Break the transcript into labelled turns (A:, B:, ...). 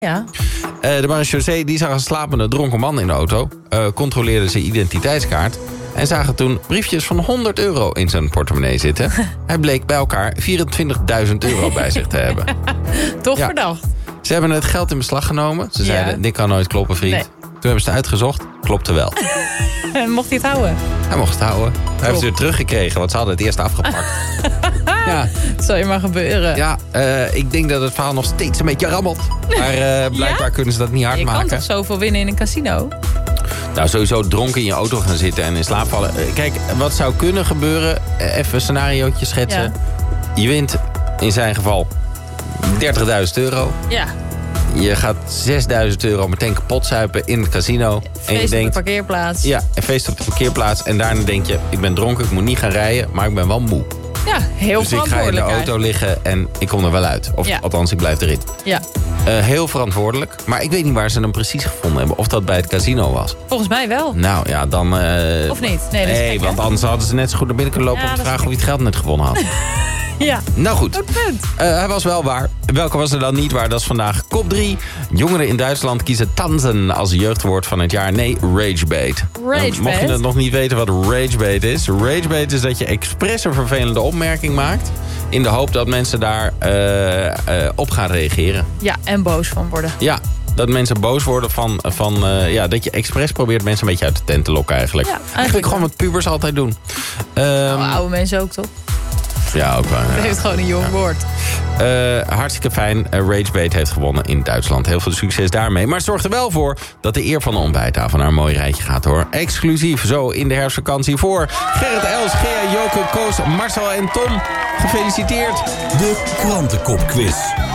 A: Ja.
B: De marechaussee die zag een slapende dronken man in de auto. Controleerde zijn identiteitskaart. En zagen toen briefjes van €100 in zijn portemonnee zitten. Hij bleek bij elkaar €24.000 bij zich te hebben.
A: Toch verdacht.
B: Ze hebben het geld in beslag genomen. Ze zeiden, dit kan nooit kloppen, vriend.
A: Nee.
B: Toen hebben ze het uitgezocht. Klopte wel.
A: En mocht hij het houden?
B: Hij mocht het houden. Hij heeft het weer teruggekregen, want ze hadden het eerst afgepakt. Ja.
A: Dat zal je maar gebeuren.
B: Ja, ik denk dat het verhaal nog steeds een beetje rammelt. Maar blijkbaar kunnen ze dat niet hard
A: je
B: maken.
A: Je kan toch zoveel winnen in een casino?
B: Nou, sowieso dronken in je auto gaan zitten en in slaap vallen. Kijk, wat zou kunnen gebeuren? Even een scenariootje schetsen. Ja. Je wint in zijn geval €30.000.
A: Ja.
B: Je gaat €6.000 meteen kapot zuipen in het casino.
A: Feest op de parkeerplaats.
B: Ja, een feest op de parkeerplaats. En daarna denk je, ik ben dronken, ik moet niet gaan rijden, maar ik ben wel moe.
A: Ja, heel
B: dus ik ga in de auto liggen en ik kom er wel uit. Of althans, ik blijf erin.
A: Ja.
B: Heel verantwoordelijk. Maar ik weet niet waar ze hem precies gevonden hebben. Of dat bij het casino was.
A: Volgens mij wel.
B: Nou ja, dan...
A: Of niet?
B: Nee, want anders hadden ze net zo goed naar binnen kunnen lopen... om te vragen of hij het geld net gewonnen had.
A: Ja.
B: Nou goed.
A: Goed punt.
B: Hij was wel waar. Welke was er dan niet waar? Dat is vandaag kop 3. Jongeren in Duitsland kiezen tanzen als jeugdwoord van het jaar. Nee, ragebait. Mocht je het nog niet weten wat ragebait is. Ragebait is dat je expres een vervelende opmerking maakt... in de hoop dat mensen daar op gaan reageren.
A: Ja, en boos van worden.
B: Ja, dat mensen boos worden van dat je expres probeert mensen een beetje uit de tent te lokken eigenlijk. Ja, eigenlijk gewoon wat pubers altijd doen.
A: Oude mensen ook toch?
B: Ja, ook wel. Ja.
A: Het heeft gewoon een jong woord.
B: Hartstikke fijn. Ragebait heeft gewonnen in Duitsland. Heel veel succes daarmee. Maar het zorgt er wel voor dat de eer van de ontbijttafel naar een mooi rijtje gaat, hoor. Exclusief zo in de herfstvakantie voor Gerrit, Els, Gea, Joke, Koos, Marcel en Tom. Gefeliciteerd.
C: De Krantenkopquiz.